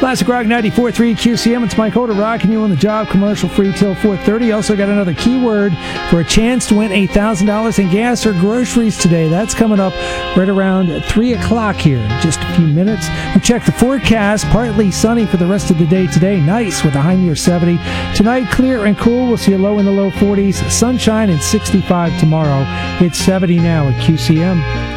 Classic Rock 94.3 QCM. It's Mike Holder rocking you on the job, commercial free till 4:30. Also got another keyword for a chance to win $1,000 in gas or groceries today. That's coming up right around 3 o'clock here in just a few minutes. We check the forecast. Partly sunny for the rest of the day today. Nice with a high near 70. Tonight, clear and cool. We'll see a low in the low 40s. Sunshine and 65 tomorrow. It's 70 now at QCM.